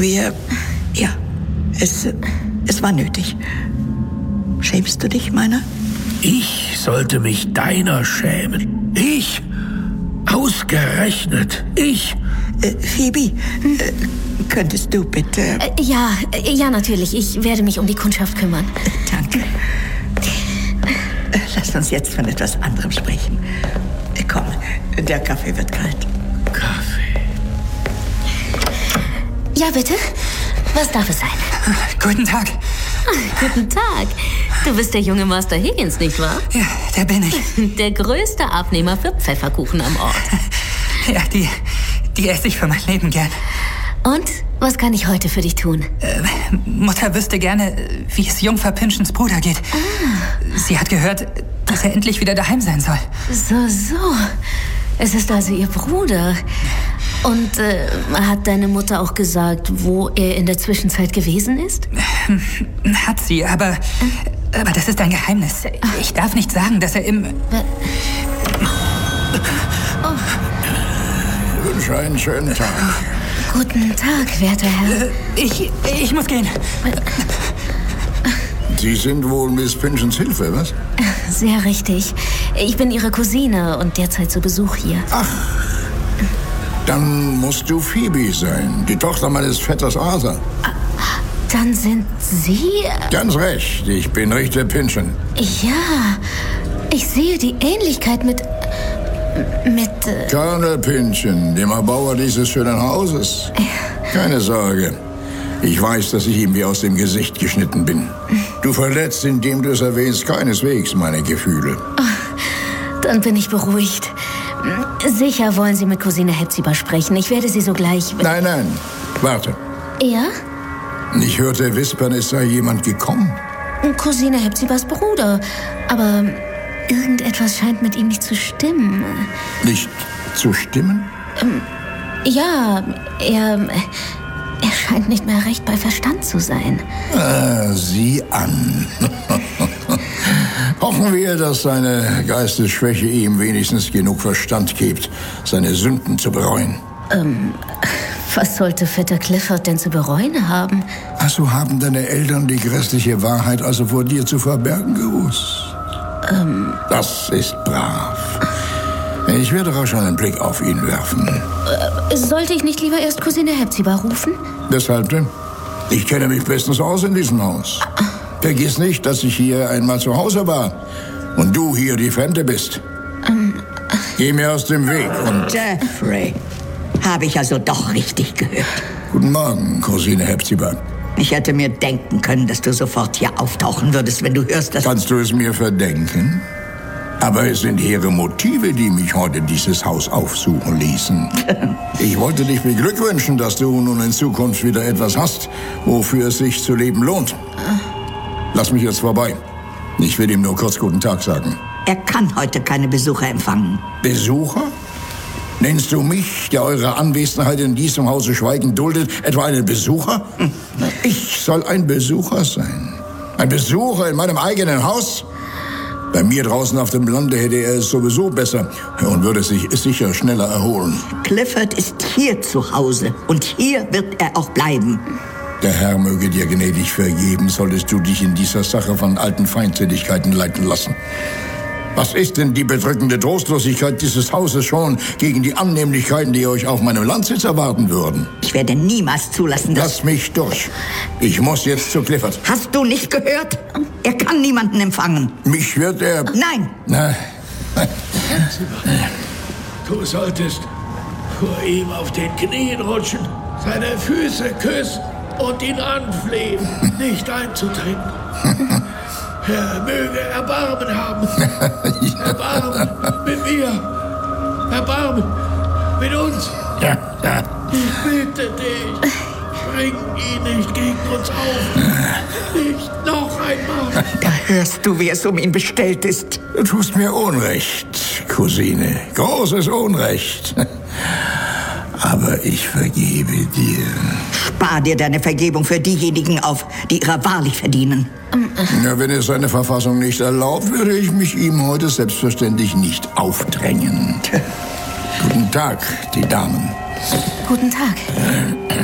Es war nötig. Schämst du dich meiner? Ich sollte mich deiner schämen. Ich? Ausgerechnet ich? Phoebe, könntest du bitte... Ja, natürlich. Ich werde mich um die Kundschaft kümmern. Danke. Lass uns jetzt von etwas anderem sprechen. Komm, der Kaffee wird kalt. Kaffee. Ja, bitte? Was darf es sein? Guten Tag. Guten Tag. Du bist der junge Master Higgins, nicht wahr? Ja, der bin ich. Der größte Abnehmer für Pfefferkuchen am Ort. Ja, die esse ich für mein Leben gern. Und was kann ich heute für dich tun? Mutter wüsste gerne, wie es Jungfer Pynchons Bruder geht. Sie hat gehört, dass er endlich wieder daheim sein soll. So. Es ist also ihr Bruder. Und hat deine Mutter auch gesagt, wo er in der Zwischenzeit gewesen ist? Hat sie, aber das ist ein Geheimnis. Ich darf nicht sagen, dass er im... Ich wünsche einen schönen Tag. Guten Tag, werter Herr. Ich muss gehen. Sie sind wohl Miss Pynchons Hilfe, was? Sehr richtig. Ich bin Ihre Cousine und derzeit zu Besuch hier. Ach, dann musst du Phoebe sein, die Tochter meines Vetters Arthur. Dann sind Sie... Ganz recht, ich bin Richter Pynchon. Ja, ich sehe die Ähnlichkeit mit... Colonel Pynchon, dem Erbauer dieses schönen Hauses. Keine Sorge. Ich weiß, dass ich ihm wie aus dem Gesicht geschnitten bin. Du verletzt, indem du es erwähnst, keineswegs meine Gefühle. Dann bin ich beruhigt. Sicher wollen Sie mit Cousine Hepzibah sprechen. Ich werde Sie sogleich... Nein, warte. Ja? Ich hörte wispern, es sei jemand gekommen. Cousine Hepzibahs Bruder. Aber irgendetwas scheint mit ihm nicht zu stimmen. Nicht zu stimmen? Ja, er scheint nicht mehr recht bei Verstand zu sein. Sieh an. Hoffen wir, dass seine Geistesschwäche ihm wenigstens genug Verstand gibt, seine Sünden zu bereuen. Was sollte Vetter Clifford denn zu bereuen haben? Also haben deine Eltern die grässliche Wahrheit also vor dir zu verbergen gewusst? Das ist brav. Ich werde rasch einen Blick auf ihn werfen. Sollte ich nicht lieber erst Cousine Hepzibah rufen? Weshalb denn? Ich kenne mich bestens aus in diesem Haus. Vergiss nicht, dass ich hier einmal zu Hause war und du hier die Fremde bist. Geh mir aus dem Weg und... Jeffrey, habe ich also doch richtig gehört. Guten Morgen, Cousine Hepzibah. Ich hätte mir denken können, dass du sofort hier auftauchen würdest, wenn du hörst, dass... Kannst du es mir verdenken? Aber es sind hehre Motive, die mich heute dieses Haus aufsuchen ließen. Ich wollte dich beglückwünschen, dass du nun in Zukunft wieder etwas hast, wofür es sich zu leben lohnt. Lass mich jetzt vorbei. Ich will ihm nur kurz guten Tag sagen. Er kann heute keine Besucher empfangen. Besucher? Nennst du mich, der eure Anwesenheit in diesem Hause schweigend duldet, etwa einen Besucher? Ich soll ein Besucher sein. Ein Besucher in meinem eigenen Haus? Bei mir draußen auf dem Lande hätte er es sowieso besser und würde sich sicher schneller erholen. Clifford ist hier zu Hause und hier wird er auch bleiben. Der Herr möge dir gnädig vergeben, solltest du dich in dieser Sache von alten Feindseligkeiten leiten lassen. Was ist denn die bedrückende Trostlosigkeit dieses Hauses schon gegen die Annehmlichkeiten, die euch auf meinem Landsitz erwarten würden? Ich werde niemals zulassen, dass... Lass mich durch. Ich muss jetzt zu Clifford. Hast du nicht gehört? Er kann niemanden empfangen. Mich wird er... Nein! Du solltest vor ihm auf den Knien rutschen, seine Füße küssen und ihn anflehen, nicht einzutreten. Er möge Erbarmen haben. Erbarmen mit mir. Erbarmen mit uns. Ja. Ich bitte dich, bring ihn nicht gegen uns auf. Nicht noch einmal. Da hörst du, wie es um ihn bestellt ist. Du tust mir Unrecht, Cousine. Großes Unrecht. Aber ich vergebe dir. Spar dir deine Vergebung für diejenigen auf, die ihrer wahrlich verdienen. Ja, wenn es seine Verfassung nicht erlaubt, würde ich mich ihm heute selbstverständlich nicht aufdrängen. Guten Tag, die Damen. Guten Tag.